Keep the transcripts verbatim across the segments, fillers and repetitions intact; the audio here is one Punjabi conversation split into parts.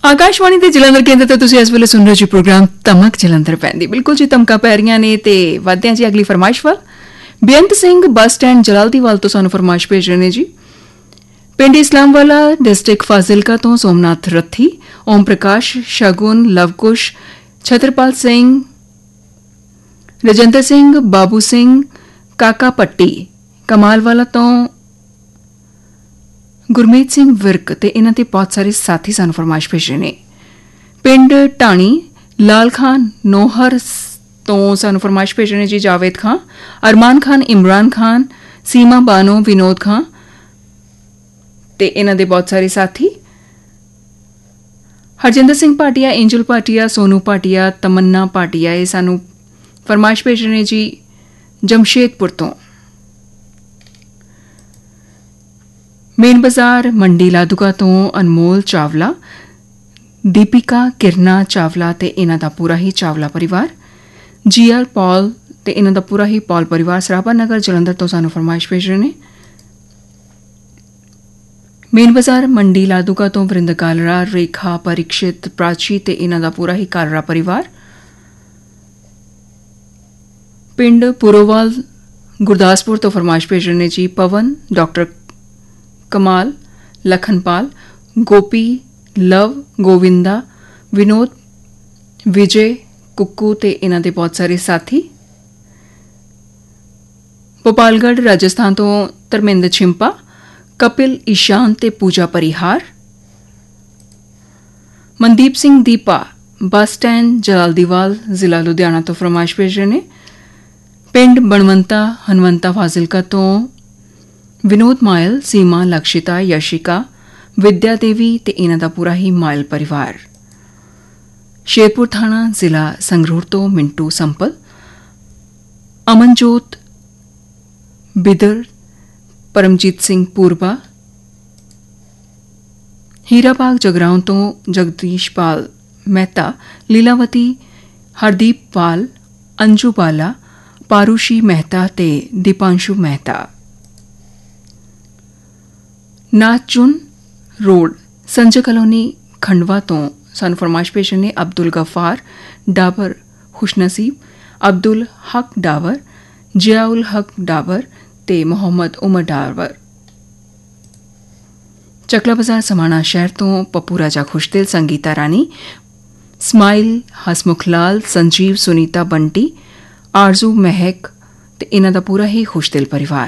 आकाशवाणी ਦੇ ਜਲੰਧਰ ਕੇਂਦਰ ਤੇ ਤੁਸੀਂ ਇਸ ਵੇਲੇ ਸੁਣ ਰਹੇ ਜੀ ਪ੍ਰੋਗਰਾਮ ਤਮਕ ਜਲੰਧਰ ਪੈਂਦੀ ਬਿਲਕੁਲ ਜੀ ਤਮਕਾ ਪੈ ਰਹੀਆਂ ਨੇ ਤੇ ਵਧਦੇ ਹਾਂ ਜੀ ਅਗਲੀ ਫਰਮਾਇਸ਼ ਵੱਲ। ਬੇਅੰਤ ਸਿੰਘ ਬੱਸ ਸਟੈਂਡ ਜਲਾਲਦੀਵਾਲ ਤੋਂ ਸਾਨੂੰ ਫਰਮਾਇਸ਼ ਭੇਜ ਰਹੇ ਨੇ ਜੀ। ਪਿੰਡ ਇਸਲਾਮਵਾਲਾ ਡਿਸਟ੍ਰਿਕਟ ਫਾਜ਼ਿਲਕਾ ਤੋਂ ਸੋਮਨਾਥ ਰੱਥੀ, ਓਮ ਪ੍ਰਕਾਸ਼, ਸ਼ਗੁਨ, ਲਵਕੁਸ਼, ਛਤਰਪਾਲ ਸਿੰਘ, ਰਜਿੰਦਰ ਸਿੰਘ, ਬਾਬੂ ਸਿੰਘ, ਕਾਕਾ ਪੱਟੀ, ਕਮਾਲਵਾਲਾ ਤੋਂ ਗੁਰਮੀਤ ਸਿੰਘ ਵਿਰਕ ਤੇ ਇਹਨਾਂ ਦੇ ਬਹੁਤ ਸਾਰੇ ਸਾਥੀ ਸਾਨੂੰ ਫਰਮਾਇਸ਼ ਭੇਜ ਰਹੇ ਨੇ। ਪਿੰਡ ਢਾਣੀ ਲਾਲ ਖਾਨ ਨੋਹਰ ਤੋਂ ਸਾਨੂੰ ਫਰਮਾਇਸ਼ ਭੇਜ ਰਹੇ ਨੇ ਜੀ ਜਾਵੇਦ ਖਾਨ, ਅਰਮਾਨ ਖਾਨ, ਇਮਰਾਨ ਖਾਨ, ਸੀਮਾ ਬਾਨੋ, ਵਿਨੋਦ ਖਾਨ ਤੇ ਇਹਨਾਂ ਦੇ ਬਹੁਤ ਸਾਰੇ ਸਾਥੀ। ਹਰਜਿੰਦਰ ਸਿੰਘ ਭਾਟੀਆ, ਐਂਜਲ ਭਾਟੀਆ, ਸੋਨੂ ਭਾਟੀਆ, ਤਮੰਨਾ ਭਾਟੀਆ ਇਹ ਸਾਨੂੰ ਫਰਮਾਇਸ਼ ਭੇਜ ਰਹੇ ਨੇ ਜੀ ਜਮਸ਼ੇਦਪੁਰ ਤੋਂ। ਮੇਨ ਬਾਜ਼ਾਰ ਮੰਡੀ ਲਾਦੂਗਾ ਤੋਂ ਅਨਮੋਲ ਚਾਵਲਾ, ਦੀਪਿਕਾ ਕਿਰਨਾ ਚਾਵਲਾ ਤੇ ਇਹਨਾਂ ਦਾ ਪੂਰਾ ਹੀ ਚਾਵਲਾ ਪਰਿਵਾਰ, ਜੀ ਆਰ ਪੌਲ ਤੇ ਇਹਨਾਂ ਦਾ ਪੂਰਾ ਹੀ ਪੌਲ ਪਰਿਵਾਰ ਸਰਾਭਾ ਨਗਰ ਜਲੰਧਰ ਤੋਂ ਸਾਨੂੰ ਫਰਮਾਇਸ਼ ਭੇਜ ਰਹੇ ਨੇ। ਮੇਨ ਬਾਜ਼ਾਰ ਮੰਡੀ ਲਾਦੂਗਾ ਤੋਂ ਵਰਿੰਦ ਕਾਲਰਾ, ਰੇਖਾ, ਪਰੀਕਸ਼ਿਤ, ਪ੍ਰਾਚੀ ਤੇ ਇਹਨਾਂ ਦਾ ਪੂਰਾ ਹੀ ਕਾਲਰਾ ਪਰਿਵਾਰ। ਪਿੰਡ ਪੁਰੋਵਾਲ ਗੁਰਦਾਸਪੁਰ ਤੋਂ ਫਰਮਾਇਸ਼ ਭੇਜ ਰਹੇ ਨੇ ਜੀ ਪਵਨ, ਡਾਕਟਰ ਕਮਾਲ, ਲਖਨਪਾਲ, ਗੋਪੀ, ਲਵ, ਗੋਵਿੰਦਾ, ਵਿਨੋਦ, ਵਿਜੇ, ਕੁੱਕੂ ਤੇ ਇਹਨਾਂ ਦੇ ਬਹੁਤ ਸਾਰੇ ਸਾਥੀ। ਭੋਪਾਲਗੜ੍ਹ ਰਾਜਸਥਾਨ ਤੋਂ ਧਰਮਿੰਦਰ ਛਿੰਪਾ, ਕਪਿਲ, ਈਸ਼ਾਨ ਤੇ ਪੂਜਾ ਪਰਿਹਾਰ। ਮਨਦੀਪ ਸਿੰਘ ਦੀਪਾ ਬੱਸ ਸਟੈਂਡ ਜਲਾਲਦੀਵਾਲ ਜ਼ਿਲ੍ਹਾ ਲੁਧਿਆਣਾ ਤੋਂ ਫਰਮਾਇਸ਼ ਭੇਜ ਰਹੇ ਨੇ। ਪਿੰਡ ਬਣਵੰਤਾ ਹਨਵੰਤਾ ਫਾਜ਼ਿਲਕਾ ਤੋਂ ਵਿਨੋਦ ਮਾਇਲ, ਸੀਮਾ, ਲਕਸ਼ਿਤਾ, ਯਸ਼ਿਕਾ, ਵਿਦਿਆ ਦੇਵੀ ਤੇ ਇਹਨਾਂ ਦਾ ਪੂਰਾ ਹੀ ਮਾਇਲ ਪਰਿਵਾਰ। ਸ਼ੇਰਪੁਰ ਥਾਣਾ ਜ਼ਿਲ੍ਹਾ ਸੰਗਰੂਰ ਤੋਂ ਮਿੰਟੂ ਸੰਪਲ, ਅਮਨਜੋਤ ਬਿਦਰ, ਪਰਮਜੀਤ ਸਿੰਘ ਪੂਰਬਾ। ਹੀਰਾਬਾਗ ਜਗਰਾਉਂ ਤੋਂ ਜਗਦੀਸ਼ਪਾਲ ਮਹਿਤਾ, ਲੀਲਾਵਤੀ, ਹਰਦੀਪ ਪਾਲ, ਅੰਜੂ ਬਾਲਾ, ਪਾਰੂਸ਼ੀ ਮਹਿਤਾ ਤੇ ਦੀਪਾਂਸ਼ੂ ਮਹਿਤਾ। ਨਾਚੁਨ ਰੋਡ ਸੰਜੇ ਕਲੋਨੀ ਖੰਡਵਾ ਤੋਂ ਸਾਨੂੰ ਫਰਮਾਇਸ਼ ਭੇਜ ਰਹੇ ਨੇ ਅਬਦੁਲ ਗਫਾਰ ਡਾਬਰ, ਖੁਸ਼ਨਸੀਬ, ਅਬਦੁਲ ਹਕ ਡਾਬਰ, ਜਿਆਉਲ ਹਕ ਡਾਬਰ ਤੇ ਮੁਹੰਮਦ ਉਮਰ ਡਾਬਰ। ਚੱਕਲਾ ਬਾਜ਼ਾਰ ਸਮਾਣਾ ਸ਼ਹਿਰ ਤੋਂ ਪੱਪੂ ਰਾਜਾ ਖੁਸ਼ਦਿਲ, ਸੰਗੀਤਾ ਰਾਣੀ, ਸਮਾਈਲ, ਹਸਮੁਖ ਲਾਲ, ਸੰਜੀਵ, ਸੁਨੀਤਾ, ਬੰਟੀ, ਆਰਜ਼ੂ, ਮਹਿਕ ਤੇ ਇਹਨਾਂ ਦਾ ਪੂਰਾ ਹੀ ਖੁਸ਼ਦਿਲ ਪਰਿਵਾਰ।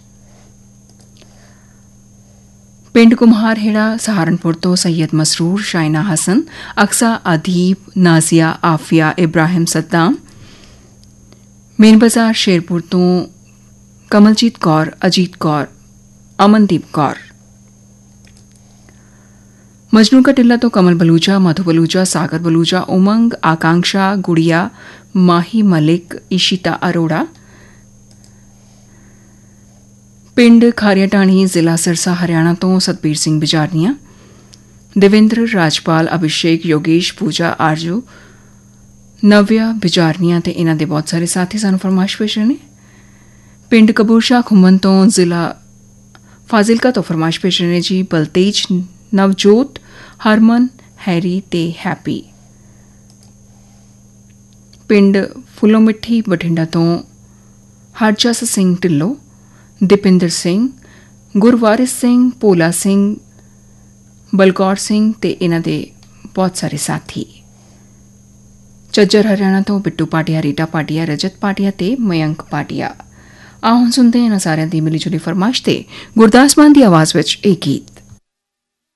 ਪਿੰਡ ਕੁਮਹਾਰ ਹੇੜਾ ਸਹਾਰਨਪੁਰ ਤੋਂ ਸੈयद ਮਸਰੂਰ, ਸ਼ਾਇਨਾ ਹਸਨ, ਅਕਸਾ, ਅਦੀਬ, ਨਾਜ਼ੀਆ, ਆਫੀਆ, ਇਬਰਾਹਿਮ ਸੱਦਾਮ। ਮੇਨ ਬਾਜ਼ਾਰ ਸ਼ੇਰਪੁਰ ਤੋਂ ਕਮਲਜੀਤ ਕੌਰ, ਅਜੀਤ ਕੌਰ, ਅਮਨਦੀਪ ਕੌਰ। ਮਜਨੂ ਕਟਿਲਾ ਤੋਂ ਕਮਲ ਬਲੂਜਾ, ਮਧੂ ਬਲੂਜਾ, ਸਾਗਰ ਬਲੂਜਾ, ਉਮੰਗ, ਆਕਾਂक्षा, ਗੁੜੀਆ, ਮਾਹੀ ਮਲਿਕ, ਇਸ਼ਿਤਾ ਅਰੋੜਾ। ਪਿੰਡ ਖਾਰੀਆ ਢਾਣੀ ਜ਼ਿਲ੍ਹਾ ਸਿਰਸਾ ਹਰਿਆਣਾ ਤੋਂ ਸਤਬੀਰ ਸਿੰਘ ਬਿਜਾਰਨੀਆਂ, ਦੇਵਿੰਦਰ, ਰਾਜਪਾਲ, ਅਭਿਸ਼ੇਕ, ਯੋਗੇਸ਼, ਪੂਜਾ, ਆਰਜੂ, ਨਵਿਆ ਬਿਜਾਰਨੀਆਂ ਤੇ ਇਹਨਾਂ ਦੇ ਬਹੁਤ ਸਾਰੇ ਸਾਥੀ ਸਾਨੂੰ ਫਰਮਾਇਸ਼ ਭੇਜ ਰਹੇ ਨੇ। ਪਿੰਡ ਕਬੂਰਸ਼ਾ ਖੁੰਮਨ ਤੋਂ ਜ਼ਿਲ੍ਹਾ ਫਾਜ਼ਿਲਕਾ ਤੋਂ ਫਰਮਾਇਸ਼ ਭੇਜ ਰਹੇ ਨੇ ਜੀ ਬਲਤੇਜ, ਨਵਜੋਤ, ਹਰਮਨ, ਹੈਰੀ ਤੇ ਹੈਪੀ। ਪਿੰਡ ਫੁੱਲੋ ਮਿੱਠੀ ਬਠਿੰਡਾ ਤੋਂ ਹਰਜਸ ਸਿੰਘ ਢਿੱਲੋਂ, ਦੀਪਿੰਦਰ ਸਿੰਘ, ਗੁਰਵਾਰਿਸ ਸਿੰਘ, ਭੋਲਾ ਸਿੰਘ, ਬਲਕੌਰ ਸਿੰਘ ਤੇ ਇਹਨਾਂ ਦੇ ਬਹੁਤ ਸਾਰੇ ਸਾਥੀ। ਝੱਜਰ ਹਰਿਆਣਾ ਤੋਂ ਬਿੱਟੂ ਭਾਟੀਆ, ਰੀਟਾ ਭਾਟੀਆ, ਰਜਤ ਭਾਟੀਆ ਤੇ ਮਯੰਕ ਭਾਟੀਆ। ਆਓ ਹੁਣ ਸੁਣਦੇ ਇਹਨਾਂ ਸਾਰਿਆਂ ਦੀ ਮਿਲੀ ਜੁਲੀ ਫਰਮਾਇਸ਼ ਤੇ ਗੁਰਦਾਸ ਮਾਨ ਦੀ ਆਵਾਜ਼ ਵਿੱਚ ਇਹ ਗੀਤ।